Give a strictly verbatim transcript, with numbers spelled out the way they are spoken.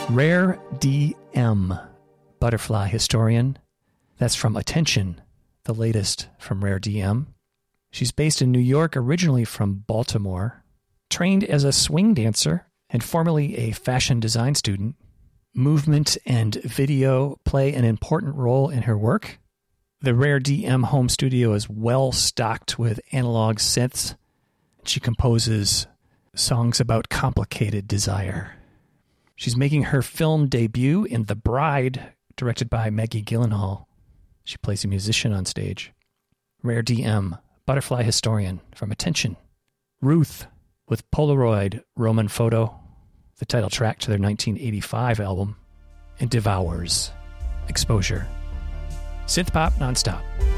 Rare D M, Butterfly Historian. That's from Attention, the latest from Rare D M. She's based in New York, originally from Baltimore. Trained as a swing dancer and formerly a fashion design student. Movement and video play an important role in her work. The Rare D M home studio is well stocked with analog synths. She composes songs about complicated desire. She's making her film debut in The Bride, directed by Maggie Gyllenhaal. She plays a musician on stage. Rare D M, Butterfly Historian, from Attention. Ruth, with Polaroid Roman Photo, the title track to their nineteen eighty-five album. And Devours, Exposure. Synth pop nonstop.